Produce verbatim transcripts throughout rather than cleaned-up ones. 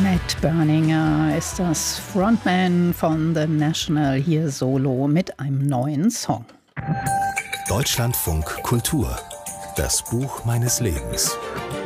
Matt Berninger ist das Frontman von The National hier solo mit einem neuen Song. Deutschlandfunk Kultur. Das Buch meines Lebens.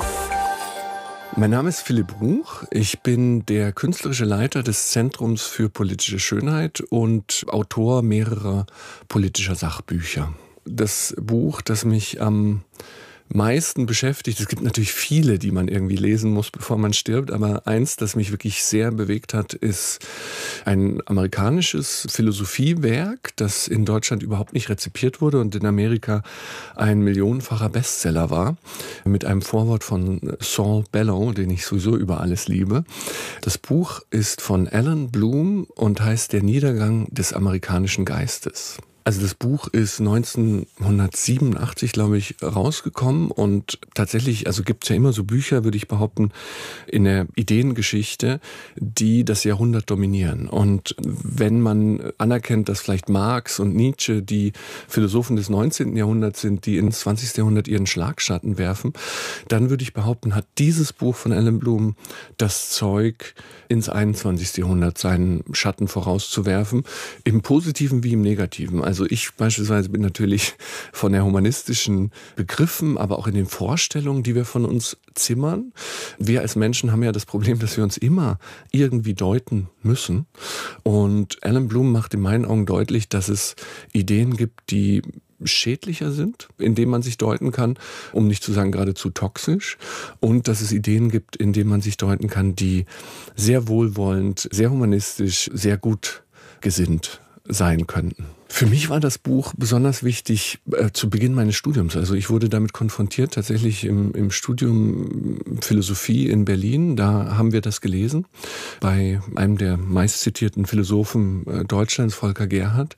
Mein Name ist Philipp Ruch. Ich bin der künstlerische Leiter des Zentrums für politische Schönheit und Autor mehrerer politischer Sachbücher. Das Buch, das mich am meisten beschäftigt, es gibt natürlich viele, die man irgendwie lesen muss, bevor man stirbt, aber eins, das mich wirklich sehr bewegt hat, ist ein amerikanisches Philosophiewerk, das in Deutschland überhaupt nicht rezipiert wurde und in Amerika ein millionenfacher Bestseller war, mit einem Vorwort von Saul Bellow, den ich sowieso über alles liebe. Das Buch ist von Alan Bloom und heißt Der Niedergang des amerikanischen Geistes. Also das Buch ist neunzehnhundertsiebenundachtzig, glaube ich, rausgekommen und tatsächlich, also gibt es ja immer so Bücher, würde ich behaupten, in der Ideengeschichte, die das Jahrhundert dominieren. Und wenn man anerkennt, dass vielleicht Marx und Nietzsche die Philosophen des neunzehnten Jahrhunderts sind, die ins zwanzigsten Jahrhundert ihren Schlagschatten werfen, dann würde ich behaupten, hat dieses Buch von Alan Bloom das Zeug, ins einundzwanzigsten Jahrhundert seinen Schatten vorauszuwerfen, im Positiven wie im Negativen. Also ich beispielsweise bin natürlich von der humanistischen Begriffen, aber auch in den Vorstellungen, die wir von uns zimmern. Wir als Menschen haben ja das Problem, dass wir uns immer irgendwie deuten müssen. Und Alan Bloom macht in meinen Augen deutlich, dass es Ideen gibt, die schädlicher sind, indem man sich deuten kann, um nicht zu sagen geradezu toxisch, und dass es Ideen gibt, in denen man sich deuten kann, die sehr wohlwollend, sehr humanistisch, sehr gut gesinnt sein könnten. Für mich war das Buch besonders wichtig äh, zu Beginn meines Studiums. Also ich wurde damit konfrontiert, tatsächlich im, im Studium Philosophie in Berlin. Da haben wir das gelesen, bei einem der meistzitierten Philosophen äh, Deutschlands, Volker Gerhardt.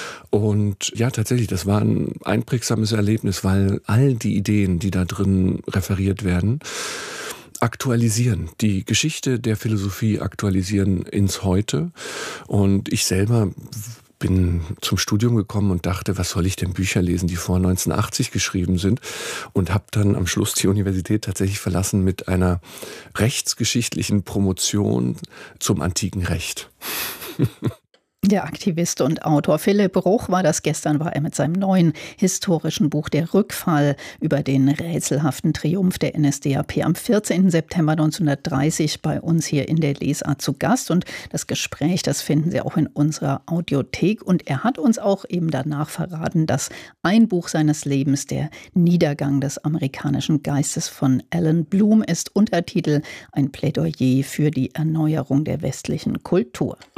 Und ja, tatsächlich, das war ein einprägsames Erlebnis, weil all die Ideen, die da drin referiert werden, aktualisieren, die Geschichte der Philosophie aktualisieren ins Heute. Und ich selber bin zum Studium gekommen und dachte, was soll ich denn Bücher lesen, die vor neunzehnhundertachtzig geschrieben sind, und habe dann am Schluss die Universität tatsächlich verlassen mit einer rechtsgeschichtlichen Promotion zum antiken Recht. Der Aktivist und Autor Philipp Ruch war das. Gestern war er mit seinem neuen historischen Buch Der Rückfall über den rätselhaften Triumph der N S D A P am vierzehnten September neunzehnhundertdreißig bei uns hier in der Lesart zu Gast. Und das Gespräch, das finden Sie auch in unserer Audiothek. Und er hat uns auch eben danach verraten, dass ein Buch seines Lebens, Der Niedergang des amerikanischen Geistes von Alan Bloom, ist. Untertitel: Ein Plädoyer für die Erneuerung der westlichen Kultur.